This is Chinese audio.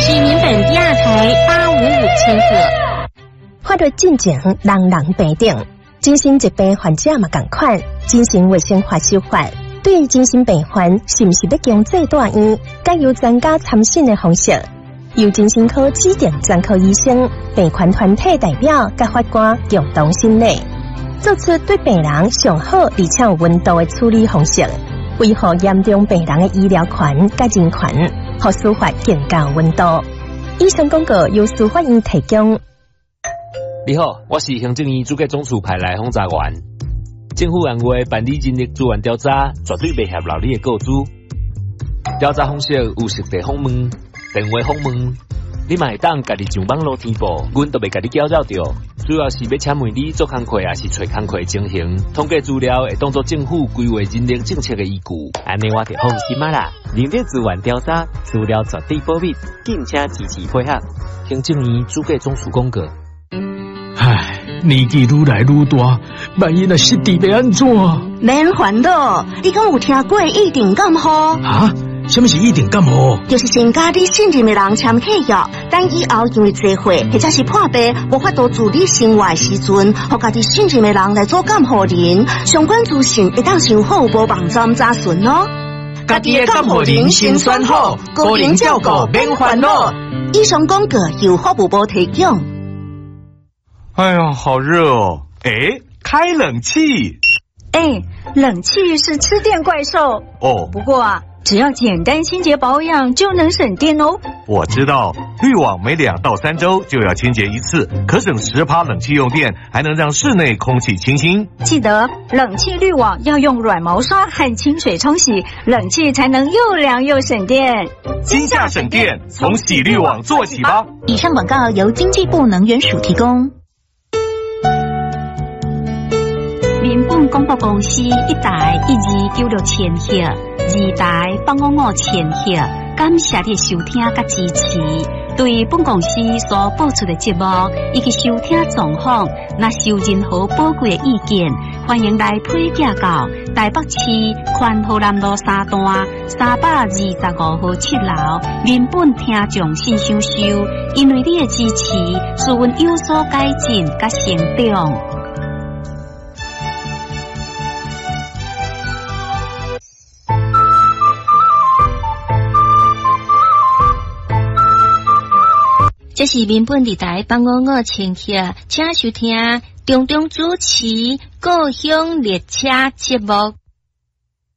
是民本第二台855千赫。 法律进程人人平等，精神疾病患者嘛同款，精神卫生法修法。对于精神病患是不是要强制住院，该由专家参审的方式，由精神科指定专科医生、病患团体代表甲法官共同审理，做出对病人上好而且有温度的处理方式，维护严重病人的医疗权甲人权，和司法更加有温度。以上广告由司法院提供。 你好，我是行政院主计总署派来访查员。政府按话办理人力资源调查，绝对袂合劳你的告知。调查方式有实地访问、电话访问，你嘛会当家己上网络填报，阮都袂家己搅扰着。主要是要请问你做工课，还是找工课情形，统计资料会当作政府规划人力政策的依据。 安尼我就放心啦。人力资源调查资料绝对保密，敬请支持配合。 行政院主计总署公告。 唉，年纪愈来愈大，万一若失智要安怎？ 免烦恼，你敢有听过一定感冒？ 啊？什么是一定感冒？ 就是先甲你信任的人签契约，等以后因为聚会或者是破病无法度自理生活的时阵，互家己信任的人来做感冒人，相关资讯会当上好无网站查询哦。 家己的感冒人先选好，个人照顾免烦恼。 以上广告由服务部提供。 哎呀，好热哦！哎，开冷气。 哎，冷气是吃电怪兽哦。 不过啊，只要简单清洁保养就能省电哦。 我知道，滤网每2到3周就要清洁一次，可省10%冷气用电，还能让室内空气清新。 记得冷气滤网要用软毛刷和清水冲洗，冷气才能又凉又省电。 今夏省电，从洗滤网做起吧。 以上广告由经济部能源署提供。 民本广播公司1台1296千赫，2台855千赫，感谢你收听甲支持。对本公司所播出的节目以及收听状况，若是有任何宝贵的意见，欢迎来批寄到台北市宽和南路3段325号7楼民本听众信箱收。因为你的支持，使阮有所改进甲成长。这是民本电台855千赫，请收听中中主持故乡列车节目。